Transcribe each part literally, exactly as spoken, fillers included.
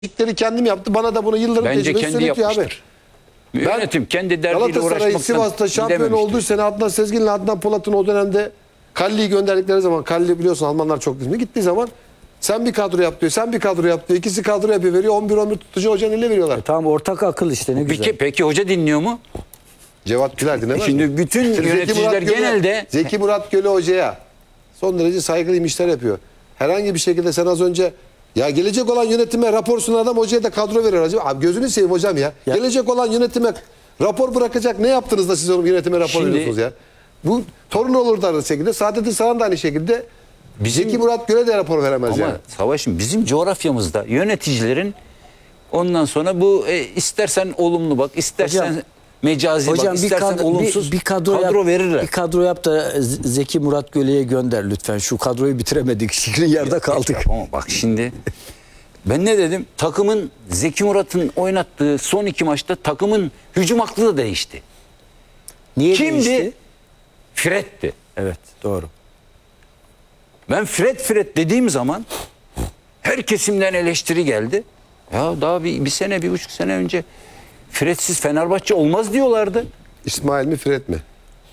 değişiklikleri kendim yaptı. Bana da bunu yılların Bence tecrübesi kendi söyletiyor abi. yapmıştır. Yönetim kendi derdiyle Galatasaray uğraşmaktan Sivas'ta şampiyon gidememiştir. olduğu sene Adnan Sezgin'le Adnan Polat'ın o dönemde Kalli'yi gönderdikleri zaman, Kalli biliyorsun Almanlar çok bilmiyor. Gittiği zaman sen bir kadro yap diyor, sen bir kadro yap diyor. İkisi kadro yapıyor, veriyor. on bir on bir tutucu hocanın eline veriyorlar. E tamam, ortak akıl işte, ne güzel. Peki, peki hoca dinliyor mu? Cevat Güler dinlemez Şimdi mi? bütün Şimdi Zeki yöneticiler Murat Göle- genelde- Zeki Murat Göle hocaya son derece saygılı işler yapıyor. Herhangi bir şekilde sen az önce ya gelecek olan yönetime rapor sunan adam hocaya da kadro veriyor hocam. Abi gözünü seveyim hocam ya. Ya- Gelecek olan yönetime rapor bırakacak ne yaptınız da siz onun yönetime rapor Şimdi- veriyorsunuz ya? Bu torun olur da aynı şekilde. Saadettin Saran da aynı şekilde. Bizim- Zeki Murat Göle de rapor veremez Ama yani. Savaş'ın bizim coğrafyamızda yöneticilerin ondan sonra bu e, istersen olumlu bak, istersen Hocam- mecazi Hocam bak, bir istersen kadro, olumsuz bir, bir kadro, kadro yap, verirler. bir kadro yap da Z- Zeki Murat Göle'ye gönder lütfen. Şu kadroyu bitiremedik. Şikrin yerde kaldık. Ama bak şimdi ben ne dedim? Takımın Zeki Murat'ın oynattığı son iki maçta takımın hücum aklı da değişti. Niye Kimdi? değişti? Fred'ti. Evet, doğru. Ben Fred Fred dediğim zaman her kesimden eleştiri geldi. Ya daha bir, bir sene, bir buçuk sene önce Fred'siz Fenerbahçe olmaz diyorlardı. İsmail mi Fred mi?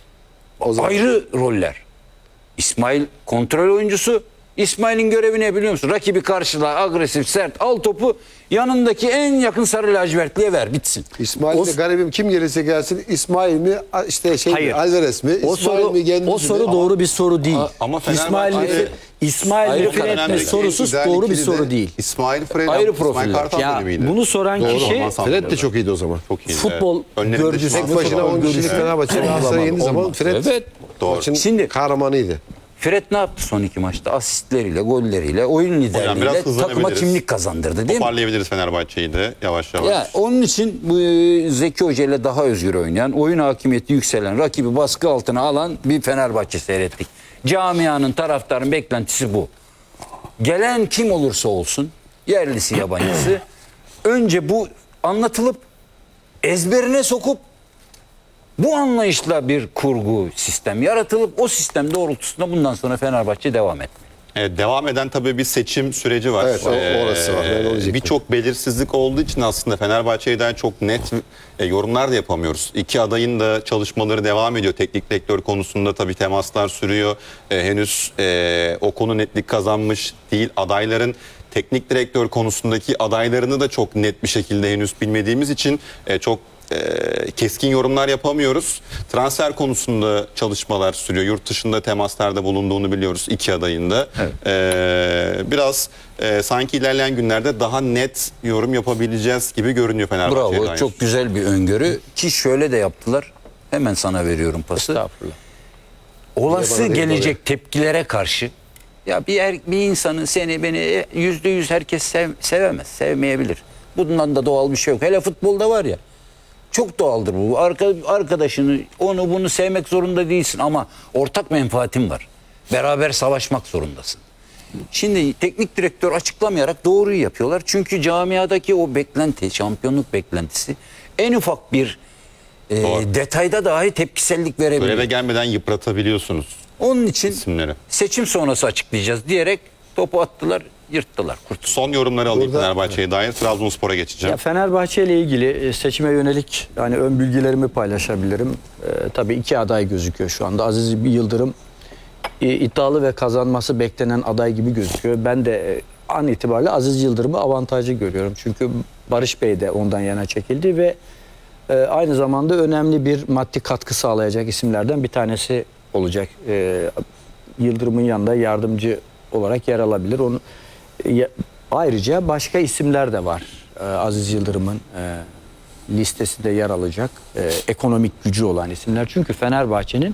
O zaman. Ayrı roller. İsmail kontrol oyuncusu. İsmail'in görevi ne biliyor musun? Rakibi karşıla, agresif, sert, al topu yanındaki en yakın sarı lacivertliye ver, bitsin. İsmail O- de garibim kim gelirse gelsin İsmail mi işte şey mi, Hayır. Alvarez mi? O İsmail soru mi Gendüzi o mi? soru doğru bir soru değil. ama İsmail mi Fenerbahçe- İsmail Ayrı mi Fred mi dönemdeki sorusu ideal doğru bir ikili soru de değil. İsmail Fred, Ayrı İsmail profiller. Kartal Ya dönemiydi. bunu soran Doğru, kişi Alman Fred de çok iyiydi o zaman. Çok iyiydi. futbol Evet. Önlerinde görgüsü- şu an Tek başına Futbol on kişilik görüşü- Fenerbahçe Galatasaray'ı yendiği zaman Olmaz. Fred Evet. Doğru. maçın Şimdi- kahramanıydı. Fred ne yaptı son iki maçta? Asistleriyle, golleriyle, oyun biraz liderliğiyle takıma hızlanabiliriz. kimlik kazandırdı değil mi? Toparlayabiliriz Fenerbahçe'yi de yavaş yavaş. Ya onun için bu e, Zeki Hoca ile daha özgür oynayan, oyun hakimiyeti yükselen, rakibi baskı altına alan bir Fenerbahçe seyrettik. Camianın, taraftarın beklentisi bu. Gelen kim olursa olsun, yerlisi, yabancısı, önce bu anlatılıp ezberine sokup bu anlayışla bir kurgu sistem yaratılıp o sistem doğrultusunda bundan sonra Fenerbahçe devam etmeli. Evet, devam eden tabii bir seçim süreci var. Evet, o- orası var. Ben onu diyecektim. Birçok belirsizlik olduğu için aslında Fenerbahçe'den çok net e, yorumlar da yapamıyoruz. İki adayın da çalışmaları devam ediyor. Teknik direktör konusunda tabii temaslar sürüyor. E, henüz e, o konu netlik kazanmış değil. Adayların teknik direktör konusundaki adaylarını da çok net bir şekilde henüz bilmediğimiz için e, çok e, keskin yorumlar yapamıyoruz. Transfer konusunda çalışmalar sürüyor. Yurt dışında temaslarda bulunduğunu biliyoruz iki adayında. Evet. E, biraz e, sanki ilerleyen günlerde daha net yorum yapabileceğiz gibi görünüyor Fenerbahçe'ye Bravo, dair. çok güzel bir öngörü ki şöyle de yaptılar. Hemen sana veriyorum pası. Estağfurullah. Olası Bana değil, gelecek tepkilere karşı ya bir er, bir insanın seni beni yüzde yüz herkes sev, sevemez, sevmeyebilir. Bundan da doğal bir şey yok. Hele futbolda var ya. Çok doğaldır bu. Arka, arkadaşını, onu bunu sevmek zorunda değilsin ama ortak menfaatin var. Beraber savaşmak zorundasın. Şimdi teknik direktör açıklamayarak doğruyu yapıyorlar. Çünkü camiadaki o beklenti, şampiyonluk beklentisi en ufak bir e, Doğru. detayda dahi tepkisellik verebiliyor. Göreve gelmeden yıpratabiliyorsunuz Onun için isimleri. seçim sonrası açıklayacağız diyerek topu attılar, yırttılar, kurtuldular. Son yorumları alayım Burada- Fenerbahçe'ye dair. Trabzonspor'a geçeceğim. Ya Fenerbahçe ile ilgili seçime yönelik hani ön bilgilerimi paylaşabilirim. Ee, tabii iki aday gözüküyor şu anda. Aziz Yıldırım e, iddialı ve kazanması beklenen aday gibi gözüküyor. Ben de e, an itibariyle Aziz Yıldırım'ı avantajlı görüyorum. Çünkü Barış Bey de ondan yana çekildi ve e, aynı zamanda önemli bir maddi katkı sağlayacak isimlerden bir tanesi olacak. E, Yıldırım'ın yanında yardımcı olarak yer alabilir. Onun ya- ayrıca başka isimler de var. Ee, Aziz Yıldırım'ın e, listesinde yer alacak e, ekonomik gücü olan isimler. Çünkü Fenerbahçe'nin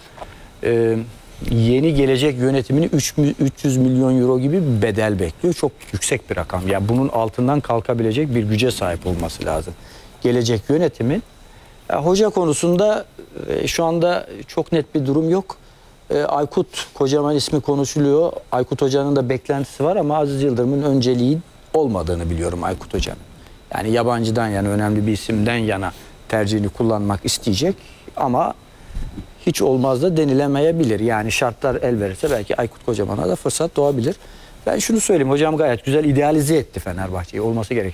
e, yeni gelecek yönetimini üç yüz milyon euro gibi bir bedel bekliyor. Çok yüksek bir rakam. Ya bunun altından kalkabilecek bir güce sahip olması lazım. Gelecek yönetimin ya hoca konusunda e, şu anda çok net bir durum yok. E, Aykut Kocaman ismi konuşuluyor. Aykut Hoca'nın da beklentisi var ama Aziz Yıldırım'ın önceliği olmadığını biliyorum Aykut Hoca'nın. Yani yabancıdan yana, önemli bir isimden yana tercihini kullanmak isteyecek ama hiç olmaz da denilemeyebilir. Yani şartlar el verirse belki Aykut Kocaman'a da fırsat doğabilir. Ben şunu söyleyeyim, hocam gayet güzel idealize etti Fenerbahçe'yi, olması gereken.